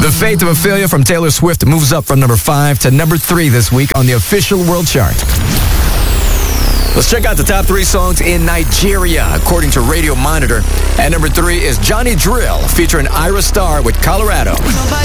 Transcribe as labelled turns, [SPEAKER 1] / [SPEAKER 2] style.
[SPEAKER 1] The Fate of Ophelia from Taylor Swift moves up from number 5 to number 3 this week on the official world chart. Let's check out the top 3 songs in Nigeria, according to Radio Monitor. At number 3 is Johnny Drill, featuring Ira Star with Colorado.